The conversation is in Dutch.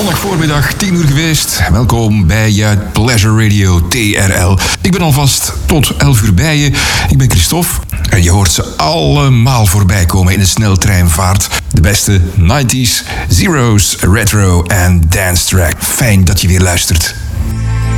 Zondag voormiddag 10 uur geweest. Welkom bij je Pleasure Radio TRL. Ik ben alvast tot 11 uur bij je. Ik ben Christophe. En je hoort ze allemaal voorbij komen in een sneltreinvaart. De beste 90s, zeros, retro en dance track. Fijn dat je weer luistert.